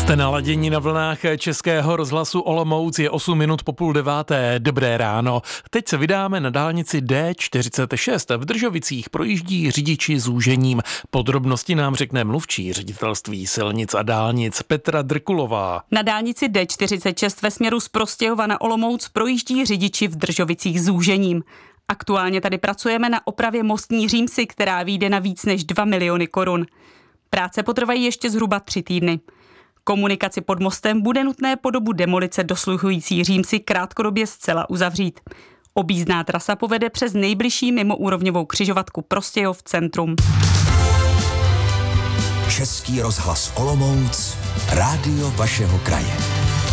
Jste naladění na vlnách Českého rozhlasu Olomouc, je 8 minut po 8:30. Dobré ráno. Teď se vydáme na dálnici D46. V Držovicích projíždí řidiči zúžením. Podrobnosti nám řekne mluvčí Ředitelství silnic a dálnic Petra Drkulová. Na dálnici D46 ve směru z Prostějova na Olomouc projíždí řidiči v Držovicích zúžením. Aktuálně tady pracujeme na opravě mostní římsy, která vyjde na víc než 2 miliony korun. Práce potrvají ještě zhruba 3 týdny. Komunikaci pod mostem bude nutné po dobu demolice dosluhující římsy krátkodobě zcela uzavřít. Objízdná trasa povede přes nejbližší mimoúrovňovou křižovatku Prostějov centrum. Český rozhlas Olomouc, rádio vašeho kraje.